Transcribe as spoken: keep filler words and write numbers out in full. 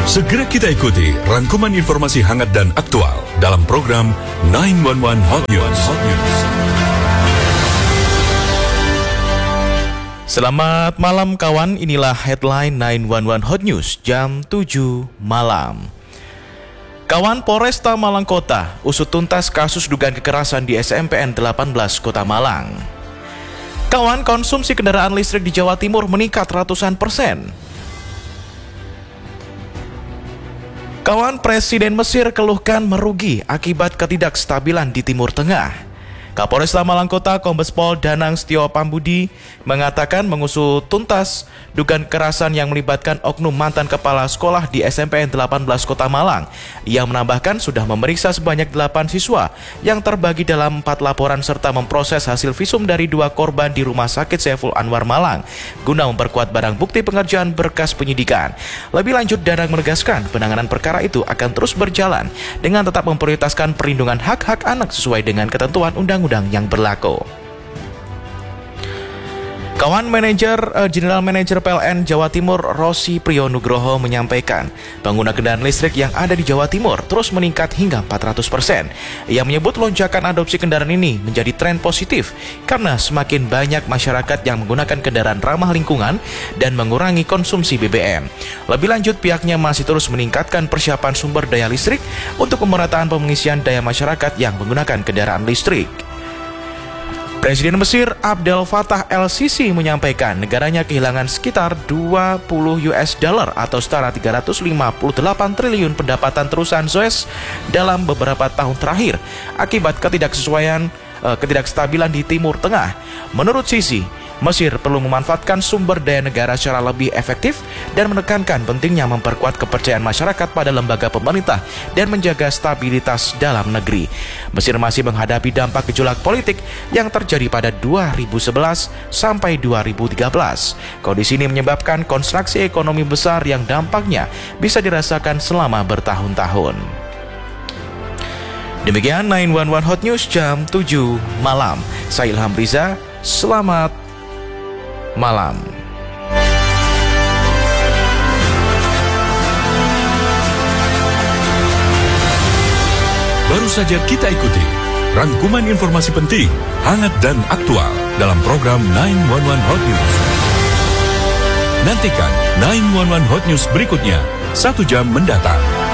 Segera kita ikuti rangkuman informasi hangat dan aktual dalam program sembilan satu satu Hot News. Hot News. Selamat malam kawan, inilah headline sembilan satu satu Hot News jam tujuh malam. Kawan, Polresta Malang Kota usut tuntas kasus dugaan kekerasan di S M P N delapan belas Kota Malang. Kawan, konsumsi kendaraan listrik di Jawa Timur meningkat ratusan persen. Kawan, Presiden Mesir keluhkan merugi akibat ketidakstabilan di Timur Tengah. Kapolresta Malang Kota Kombes Pol Danang Setio Pambudi mengatakan mengusut tuntas dugaan kekerasan yang melibatkan oknum mantan kepala sekolah di S M P N delapan belas Kota Malang. Ia menambahkan sudah memeriksa sebanyak delapan siswa yang terbagi dalam empat laporan serta memproses hasil visum dari dua korban di Rumah Sakit Saiful Anwar Malang guna memperkuat barang bukti pengerjaan berkas penyidikan. Lebih lanjut, Danang menegaskan penanganan perkara itu akan terus berjalan dengan tetap memprioritaskan perlindungan hak-hak anak sesuai dengan ketentuan undang-undang yang berlaku. Kawan, manajer uh, General Manager P L N Jawa Timur Rosi Priyonugroho menyampaikan pengguna kendaraan listrik yang ada di Jawa Timur terus meningkat hingga empat ratus persen. Ia menyebut lonjakan adopsi kendaraan ini menjadi tren positif karena semakin banyak masyarakat yang menggunakan kendaraan ramah lingkungan dan mengurangi konsumsi B B M. Lebih lanjut, pihaknya masih terus meningkatkan persiapan sumber daya listrik untuk pemerataan pengisian daya masyarakat yang menggunakan kendaraan listrik. Presiden Mesir Abdel Fattah El-Sisi menyampaikan negaranya kehilangan sekitar dua puluh US dollar atau setara tiga ratus lima puluh delapan triliun pendapatan terusan Suez dalam beberapa tahun terakhir akibat ketidaksesuaian eh, ketidakstabilan di Timur Tengah. Menurut Sisi, Mesir perlu memanfaatkan sumber daya negara secara lebih efektif dan menekankan pentingnya memperkuat kepercayaan masyarakat pada lembaga pemerintah dan menjaga stabilitas dalam negeri. Mesir masih menghadapi dampak gejolak politik yang terjadi pada dua ribu sebelas sampai dua ribu tiga belas. Kondisi ini menyebabkan konstruksi ekonomi besar yang dampaknya bisa dirasakan selama bertahun-tahun. Demikian sembilan satu satu Hot News jam tujuh malam. Saya Ilham Riza, selamat malam. Baru saja kita ikuti rangkuman informasi penting, hangat dan aktual dalam program sembilan satu satu Hot News. Nantikan sembilan satu satu Hot News berikutnya satu jam mendatang.